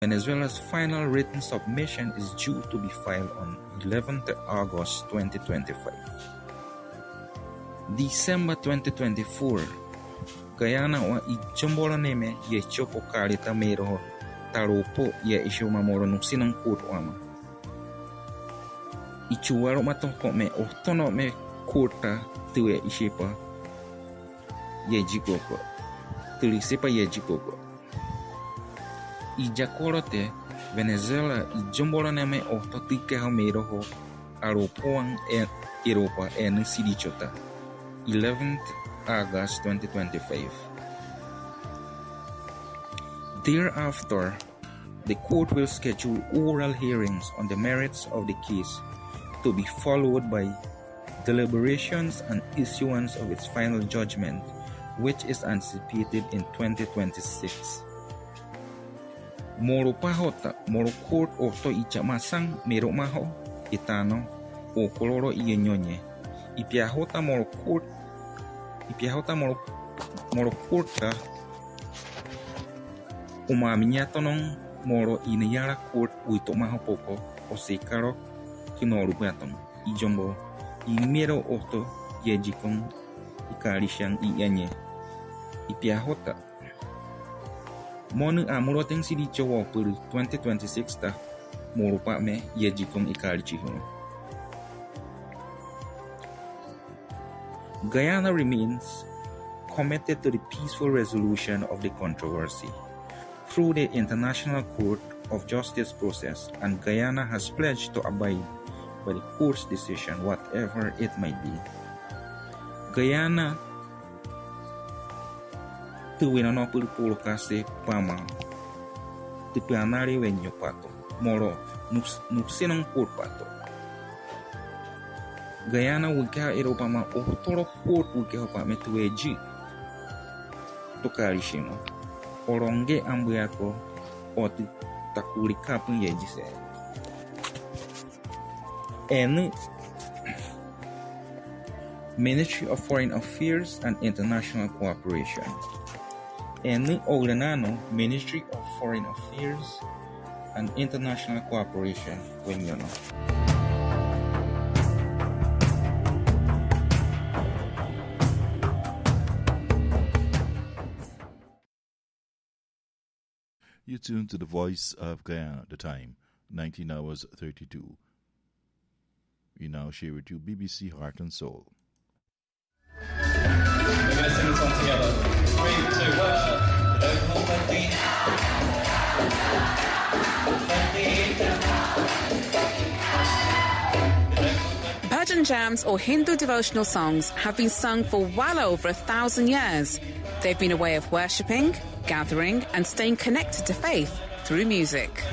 Venezuela's final written submission is due to be filed on 11th August 2025. December 2024, Guyana wa ijombolo neme ye chopo kalita mero tarupo ye ishumamoro nusinang kurwama. Ichuwaro matoko me otono me kurta tuwe ishipa ye jikoko. Tulisipa ye jikoko. Ijakorote Venezuela ijombolo neme ototike hamero ho aropoang Europa en sidichota. 11th August 2025. Thereafter, the court will schedule oral hearings on the merits of the case to be followed by deliberations and issuance of its final judgment, which is anticipated in 2026. Moro pahota, moro court oto ichamasang mero maho, itano, o koloro iyenyonye. Ipiahota moro court umamiñatonong moro ineyara court uito maho poco o sekaro kinoru baton ijombo imero oto yejikon ikarishan ianye ipiahota monu amuroteng sidicho wo puru 2026 ta moro pa me yejikon ikarichihon. Guyana remains committed to the peaceful resolution of the controversy through the International Court of Justice process, and Guyana has pledged to abide by the court's decision, whatever it might be. Guyana tuwinano pulpulo kase pama tipianari wenyo pato moro nuksinong court pato. Guyana wika Europa ma otoro court wika pa metueji tokarishimo oronge ambuyako oti takuri kapun yejise en Ministry of Foreign Affairs and International Cooperation en Ogrenano Ministry of Foreign Affairs and International Cooperation when you know. You tune to the Voice of Guyana, the time, 19 hours 32. We now share with you BBC Heart and Soul. We're going to sing this one together. 3, 2, 1. Bhajan jams or Hindu devotional songs have been sung for well over 1,000 years. They've been a way of worshipping, gathering, and staying connected to faith through music.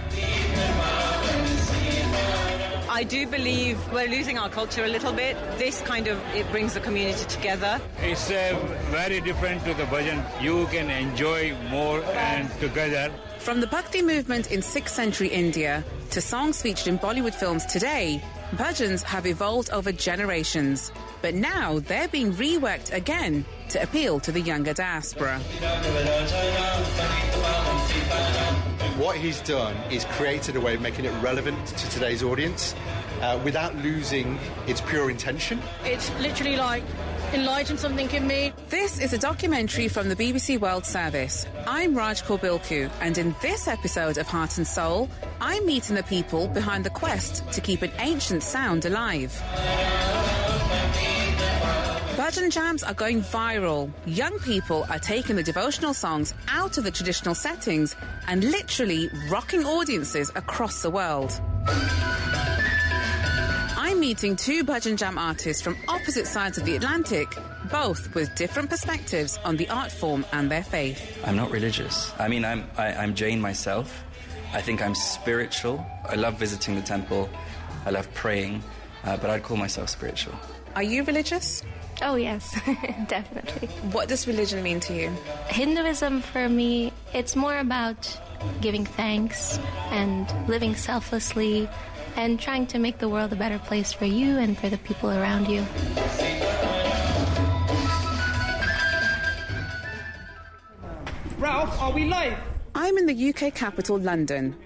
I do believe we're losing our culture a little bit. This it brings the community together. It's very different to the bhajan. You can enjoy more and together. From the Bhakti movement in 6th century India to songs featured in Bollywood films today, bhajans have evolved over generations. But now they're being reworked again to appeal to the younger diaspora. What he's done is created a way of making it relevant to today's audience without losing its pure intention. It's literally like enlightened something in me. This is a documentary from the BBC World Service. I'm Raj Korbilku, and in this episode of Heart and Soul, I'm meeting the people behind the quest to keep an ancient sound alive. Bhajan jams are going viral. Young people are taking the devotional songs out of the traditional settings and literally rocking audiences across the world. I'm meeting two Bhajan jam artists from opposite sides of the Atlantic, both with different perspectives on the art form and their faith. I'm not religious. I mean, I'm Jain myself. I think I'm spiritual. I love visiting the temple. I love praying, but I'd call myself spiritual. Are you religious? Oh, yes, definitely. What does religion mean to you? Hinduism, for me, it's more about giving thanks and living selflessly and trying to make the world a better place for you and for the people around you. Ralph, are we live? I'm in the UK capital, London,